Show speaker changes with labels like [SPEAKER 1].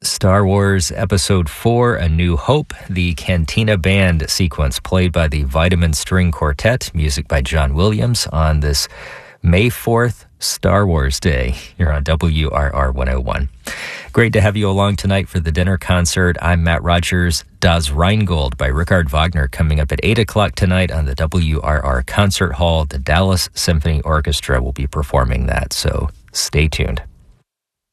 [SPEAKER 1] Star Wars Episode 4, A New Hope, the Cantina Band sequence played by the Vitamin String Quartet, music by John Williams on this May 4th, Star Wars Day. You're on WRR 101. Great to have you along tonight for the dinner concert. I'm Matt Rogers. Das Rheingold by Richard Wagner coming up at 8 o'clock tonight on the WRR Concert Hall. The Dallas Symphony Orchestra will be performing that, so stay tuned.